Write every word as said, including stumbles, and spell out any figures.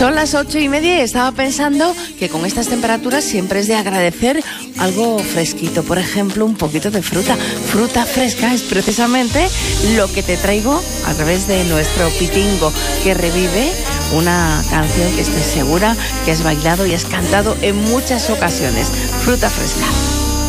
Son las ocho y media y estaba pensando que con estas temperaturas siempre es de agradecer algo fresquito. Por ejemplo, un poquito de fruta. Fruta fresca es precisamente lo que te traigo a través de nuestro Pitingo, que revive una canción que estoy segura que has bailado y has cantado en muchas ocasiones. Fruta fresca.